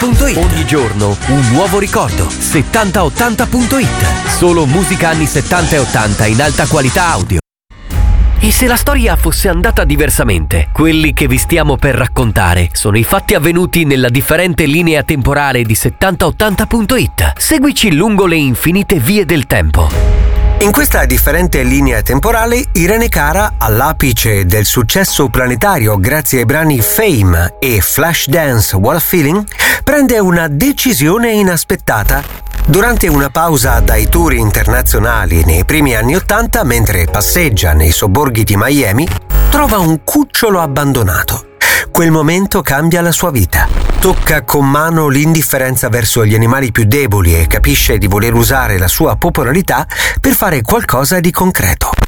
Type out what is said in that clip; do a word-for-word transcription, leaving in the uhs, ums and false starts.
punto it. Ogni giorno un nuovo ricordo. settanta ottanta punto it. Solo musica anni settanta e ottanta in alta qualità audio. E se la storia fosse andata diversamente? Quelli che vi stiamo per raccontare sono i fatti avvenuti nella differente linea temporale di settanta ottanta punto it. Seguici lungo le infinite vie del tempo. In questa differente linea temporale, Irene Cara, all'apice del successo planetario grazie ai brani Fame e Flashdance What a Feeling, prende una decisione inaspettata. Durante una pausa dai tour internazionali nei primi anni Ottanta, mentre passeggia nei sobborghi di Miami, trova un cucciolo abbandonato. Quel momento cambia la sua vita. Tocca con mano l'indifferenza verso gli animali più deboli e capisce di voler usare la sua popolarità per fare qualcosa di concreto.